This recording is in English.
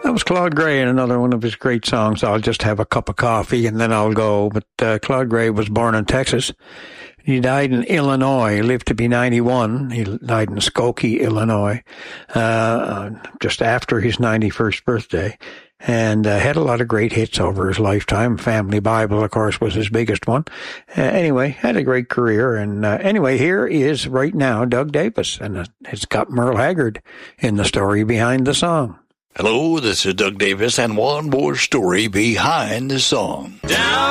That was Claude Gray in another one of his great songs, I'll Just Have a Cup of Coffee and Then I'll Go. But Claude Gray was born in Texas. He died in Illinois. He lived to be 91. He died in Skokie, Illinois, just after his 91st birthday. And had a lot of great hits over his lifetime. Family Bible, of course, was his biggest one. Anyway, had a great career. And anyway, here is right now Doug Davis, and it's got Merle Haggard in the story behind the song. Hello, this is Doug Davis, and one more story behind the song. Down